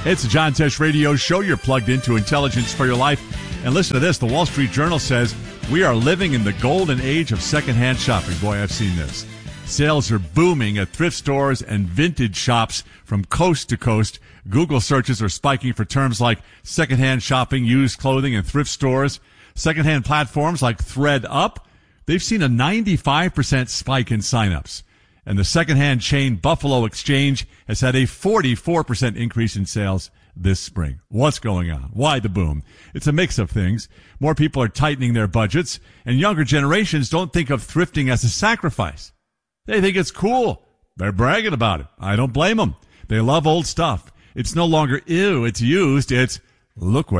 It's the John Tesh Radio Show. You're plugged into intelligence for your life. And listen to this. The Wall Street Journal says we are living in the golden age of secondhand shopping. Boy, I've seen this. Sales are booming at thrift stores and vintage shops from coast to coast. Google searches are spiking for terms like secondhand shopping, used clothing, and thrift stores. Secondhand platforms like ThredUp, they've seen a 95% spike in signups. And the secondhand chain Buffalo Exchange has had a 44% increase in sales this spring. What's going on? Why the boom? It's a mix of things. More people are tightening their budgets, and younger generations don't think of thrifting as a sacrifice. They think it's cool. They're bragging about it. I don't blame them. They love old stuff. It's no longer, ew, it's used. It's, look what